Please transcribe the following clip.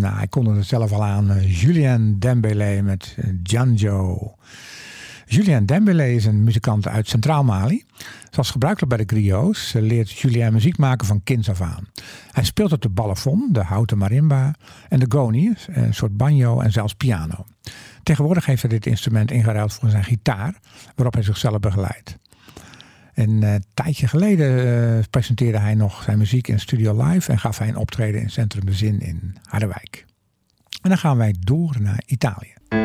Nou, ik kondigde het zelf al aan. Julien Dembélé met Django. Julien Dembélé is een muzikant uit Centraal Mali. Zoals gebruikelijk bij de griots leert Julien muziek maken van kinds af aan. Hij speelt op de balafon, de houten marimba, en de goni, een soort banjo en zelfs piano. Tegenwoordig heeft hij dit instrument ingeruild voor zijn gitaar, waarop hij zichzelf begeleidt. Een tijdje geleden presenteerde hij nog zijn muziek in Studio Live en gaf hij een optreden in Centrum de Zin in Harderwijk. En dan gaan wij door naar Italië.